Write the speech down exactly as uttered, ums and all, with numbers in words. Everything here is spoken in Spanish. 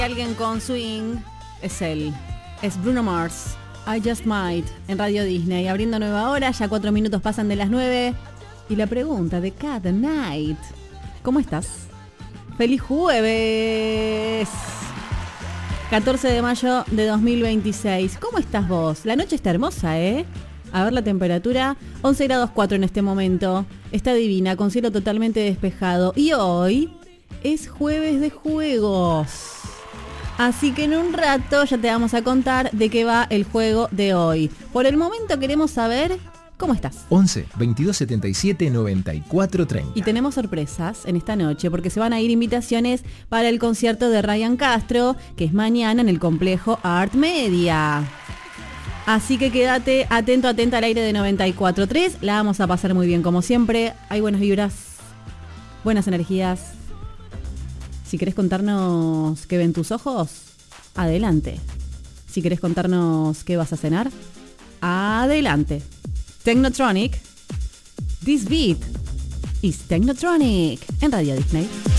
Alguien con swing es él, es Bruno Mars. I Just Might en Radio Disney, abriendo nueva hora, ya cuatro minutos pasan de las nueve. Y la pregunta de cada night: ¿cómo estás? ¡Feliz jueves! catorce de mayo de dos mil veintiséis. ¿Cómo estás vos? La noche está hermosa, ¿eh? A ver la temperatura, once grados cuatro en este momento. Está divina, con cielo totalmente despejado. Y hoy es jueves de juegos. Así que en un rato ya te vamos a contar de qué va el juego de hoy. Por el momento queremos saber cómo estás. once, veintidós, setenta y siete, noventa y cuatro, treinta. Y tenemos sorpresas en esta noche porque se van a ir invitaciones para el concierto de Ryan Castro, que es mañana en el complejo Art Media. Así que quédate atento, atenta al aire de noventa y cuatro tres. La vamos a pasar muy bien como siempre. Hay buenas vibras, buenas energías. Si querés contarnos qué ven tus ojos, adelante. Si querés contarnos qué vas a cenar, adelante. Technotronic, this beat is Technotronic en Radio Disney.